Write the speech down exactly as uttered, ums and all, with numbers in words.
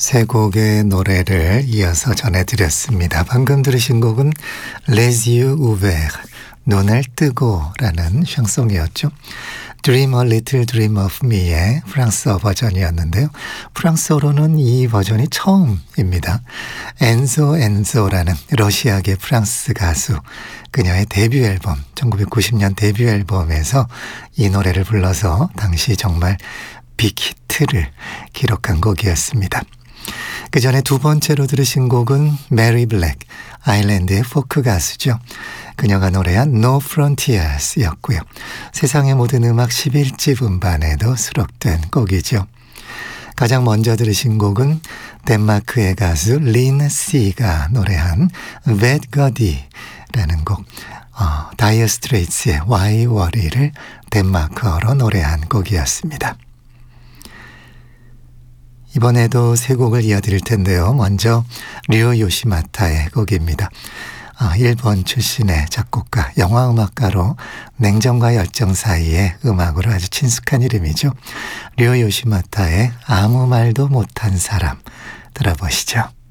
세 곡의 노래를 이어서 전해드렸습니다. 방금 들으신 곡은 Les yeux ouverts, 눈을 뜨고 라는 샹송이었죠. Dream a little dream of me의 프랑스어 버전이었는데요. 프랑스어로는 이 버전이 처음입니다. 엔소 엔소라는 러시아계 프랑스 가수, 그녀의 데뷔 앨범, 천구백구십 년 데뷔 앨범에서 이 노래를 불러서 당시 정말 빅히트를 기록한 곡이었습니다. 그 전에 두 번째로 들으신 곡은 메리 블랙, 아일랜드의 포크 가수죠. 그녀가 노래한 No Frontiers 였고요. 세상의 모든 음악 십일 집 음반에도 수록된 곡이죠. 가장 먼저 들으신 곡은 덴마크의 가수 린 씨가 노래한 Bad Goddy라는 곡, 어, 다이어 스트레이츠의 Why Worry를 덴마크어로 노래한 곡이었습니다. 이번에도 세 곡을 이어드릴 텐데요. 먼저 류오 요시마타의 곡입니다. 아, 일본 출신의 작곡가, 영화음악가로 냉정과 열정 사이의 음악으로 아주 친숙한 이름이죠. 류오 요시마타의 아무 말도 못한 사람 들어보시죠.